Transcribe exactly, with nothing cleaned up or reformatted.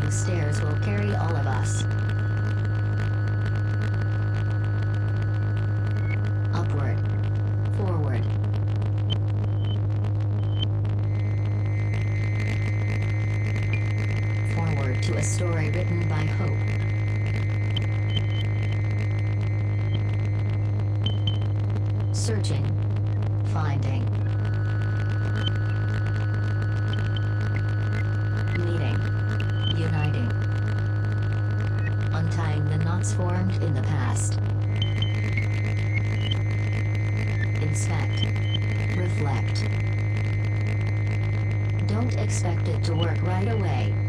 winding stairs will carry all of us. Upward. Forward. Forward to a story written by hope. Searching. Finding. Meeting. Uniting. Untying the knots formed in the past. Inspect. Reflect. Don't expect it to work right away.